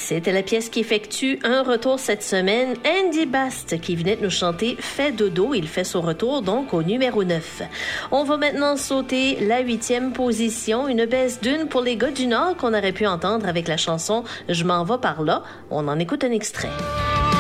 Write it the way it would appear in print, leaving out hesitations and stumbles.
C'était la pièce qui effectue un retour cette semaine. Andy Bast qui venait de nous chanter « Fais dodo ». Il fait son retour donc au numéro 9. On va maintenant sauter la 8e position. Une baisse d'une pour les gars du Nord qu'on aurait pu entendre avec la chanson « Je m'en vais par là ». On en écoute un extrait.